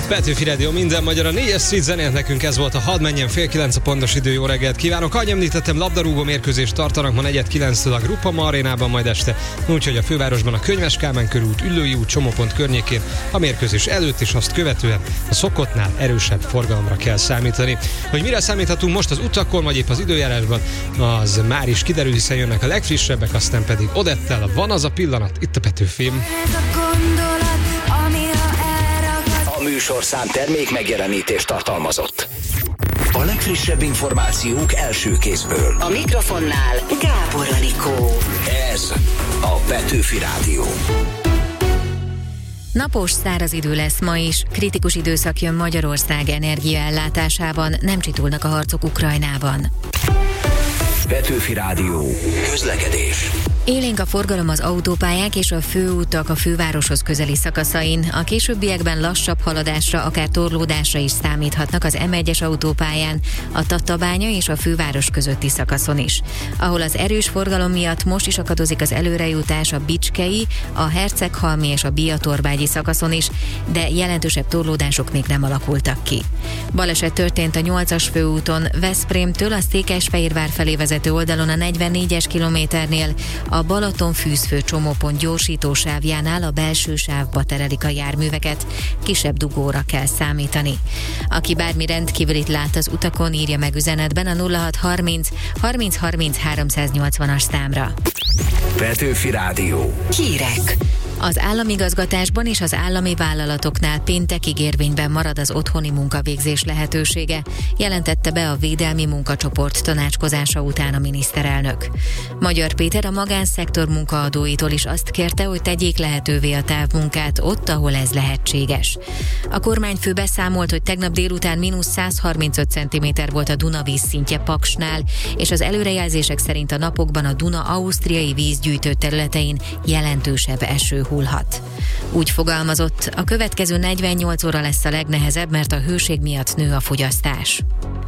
Petőfi Rádió, minden magyar, a 4-es Street zenélt nekünk, ez volt a Hadd menjen, 8:30 a pontos idő, jó reggelt kívánok. Ahogy említettem, labdarúgó mérkőzést tartanak ma 4:09-től a Groupama arénában, majd este, úgyhogy a fővárosban a Könyves Kálmán körút, Üllői út, csomópont környékén a mérkőzés előtt és azt követően a szokottnál erősebb forgalomra kell számítani. Hogy mire számíthatunk most az utakon, vagy épp az időjárásban, az már is kiderül, hiszen jönnek a legfrissebbek, aztán pedig Odettel, van az a pillanat, itt a Petőfim. A műsorszám termék megjelenítést tartalmazott. A legfrissebb információk első kézből. A mikrofonnál Gábor Anikó. Ez a Petőfi Rádió. Napos, száraz idő lesz ma is, kritikus időszak jön Magyarország energiaellátásában, nem csitulnak a harcok Ukrajnában. Petőfi Rádió. Közlekedés. Élénk a forgalom az autópályák és a főútak a fővároshoz közeli szakaszain. A későbbiekben lassabb haladásra, akár torlódásra is számíthatnak az M1-es autópályán, a Tatabánya és a főváros közötti szakaszon is. Ahol az erős forgalom miatt most is akadozik az előrejutás a Bicskei, a Herceghalmi és a Biatorbágyi szakaszon is, de jelentősebb torlódások még nem alakultak ki. Baleset történt a 8-as főúton Veszprémtől a Székesfehérvár felé vezető oldalon a 44-es kilométernél, a Balaton-Fűzfő csomópont gyorsítósávjánál a belső sávba terelik a járműveket, kisebb dugóra kell számítani. Aki bármi rendkívülit lát az utakon, írja meg üzenetben a 0630 30 30 380-as számra. Petőfi Rádió. Hírek. Az államigazgatásban és az állami vállalatoknál péntekig érvényben marad az otthoni munkavégzés lehetősége, jelentette be a Védelmi Munkacsoport tanácskozása után a miniszterelnök. Magyar Péter a magánszektor munkaadóitól is azt kérte, hogy tegyék lehetővé a távmunkát ott, ahol ez lehetséges. A kormányfő beszámolt, hogy tegnap délután -135 cm volt a Duna vízszintje Paksnál, és az előrejelzések szerint a napokban a Duna ausztriai vízgyűjtő területein jelentősebb eső hullhat. Úgy fogalmazott, a következő 48 óra lesz a legnehezebb, mert a hőség miatt nő a fogyasztás.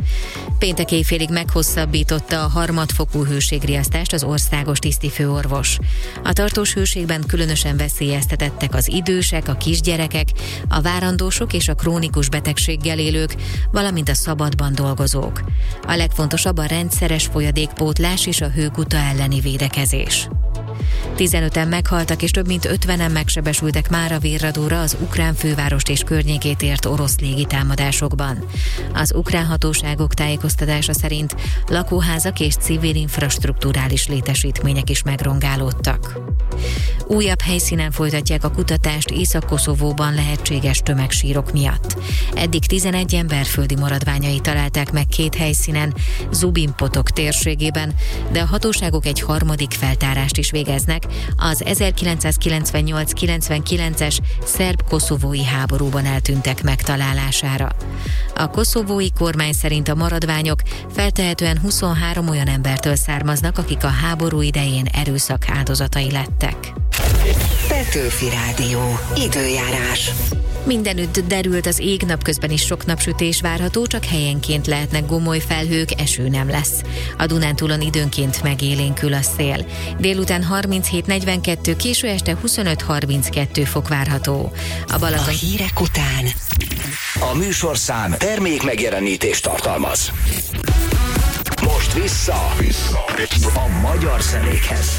Péntek éjfélig meghosszabbította a harmadfokú hőségriasztást az országos tisztifőorvos. A tartós hőségben különösen veszélyeztetettek az idősek, a kisgyerekek, a várandósok és a krónikus betegséggel élők, valamint a szabadban dolgozók. A legfontosabb a rendszeres folyadékpótlás és a hőkuta elleni védekezés. 15-en meghaltak és több mint 50-en megsebesültek már a virradóra az ukrán fővárost és környékét ért orosz légitámadásokban. Az ukrán hatóságok tájékoztatása szerint lakóházak és civil infrastrukturális létesítmények is megrongálódtak. Újabb helyszínen folytatják a kutatást Észak-Koszovóban lehetséges tömegsírok miatt. Eddig 11 ember földi maradványai találták meg 2 helyszínen, Zubin-Potok térségében, de a hatóságok egy harmadik feltárást is végeznek az 1998-99-es szerb-koszovói háborúban eltűntek megtalálására. A koszovói kormány szerint a maradványok feltehetően 23 olyan embertől származnak, akik a háború idején erőszak áldozatai lettek. Petőfi Rádió. Időjárás. Mindenütt derült az ég, napközben is sok napsütés várható, csak helyenként lehetnek gomoly felhők, eső nem lesz. A Dunántúlon időnként megélénkül a szél. Délután 37-42, késő este 25-32 fok várható. A Balaton... A hírek után. A műsorszám termék megjelenítést tartalmaz. Most vissza a magyar zenékhez.